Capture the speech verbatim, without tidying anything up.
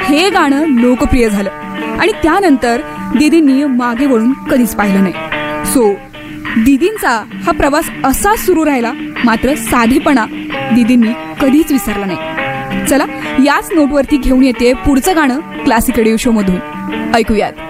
हे गाणं लोकप्रिय झालं आणि त्यानंतर दीदींनी मागे वळून कधीच पाहिलं नाही. सो दीदींचा हा प्रवास असा सुरू राहिला, मात्र साधेपणा दीदींनी कधीच विसरला नाही. चला याच नोटवरती घेऊन येते पुढचं गाणं क्लासिक रेडिओ शो मधून. ऐकूयात.